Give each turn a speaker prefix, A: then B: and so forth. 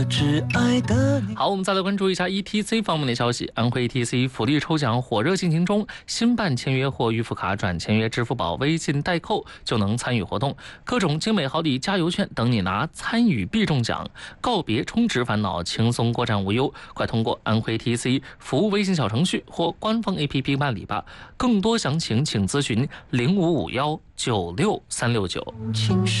A: 好，我们再来关注一下 ETC 方面的消息。安徽 ETC 福利抽奖火热进行中，新办签约或预付卡转签约支付宝、微信代扣就能参与活动，各种精美好礼、加油券等你拿，参与必中奖，告别充值烦恼，轻松过站无忧。快通过安徽 ETC 服务微信小程序或官方 APP 办理吧。更多详情请咨询0551963669。